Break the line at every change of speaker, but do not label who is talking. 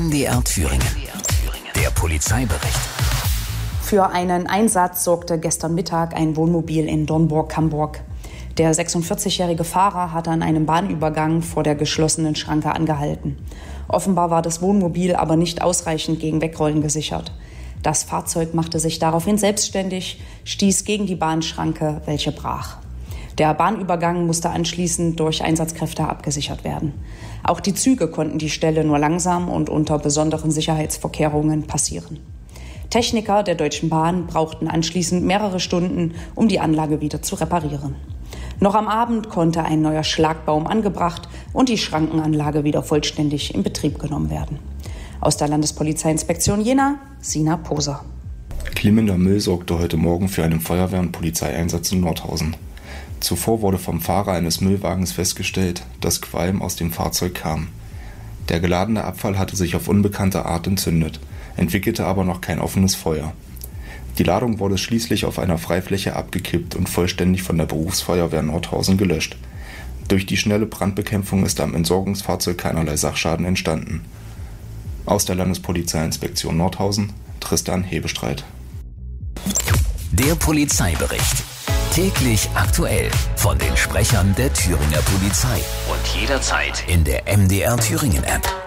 MDR Thüringen. Der Polizeibericht.
Für einen Einsatz sorgte gestern Mittag ein Wohnmobil in Dornburg-Camburg. Der 46-jährige Fahrer hatte an einem Bahnübergang vor der geschlossenen Schranke angehalten. Offenbar war das Wohnmobil aber nicht ausreichend gegen Wegrollen gesichert. Das Fahrzeug machte sich daraufhin selbstständig, stieß gegen die Bahnschranke, welche brach. Der Bahnübergang musste anschließend durch Einsatzkräfte abgesichert werden. Auch die Züge konnten die Stelle nur langsam und unter besonderen Sicherheitsvorkehrungen passieren. Techniker der Deutschen Bahn brauchten anschließend mehrere Stunden, um die Anlage wieder zu reparieren. Noch am Abend konnte ein neuer Schlagbaum angebracht und die Schrankenanlage wieder vollständig in Betrieb genommen werden. Aus der Landespolizeiinspektion Jena, Sina Poser.
Glimmender Müll sorgte heute Morgen für einen Feuerwehr- und Polizeieinsatz in Nordhausen. Zuvor wurde vom Fahrer eines Müllwagens festgestellt, dass Qualm aus dem Fahrzeug kam. Der geladene Abfall hatte sich auf unbekannte Art entzündet, entwickelte aber noch kein offenes Feuer. Die Ladung wurde schließlich auf einer Freifläche abgekippt und vollständig von der Berufsfeuerwehr Nordhausen gelöscht. Durch die schnelle Brandbekämpfung ist am Entsorgungsfahrzeug keinerlei Sachschaden entstanden. Aus der Landespolizeiinspektion Nordhausen, Tristan Hebestreit.
Der Polizeibericht. Täglich aktuell von den Sprechern der Thüringer Polizei. Und jederzeit in der MDR Thüringen App.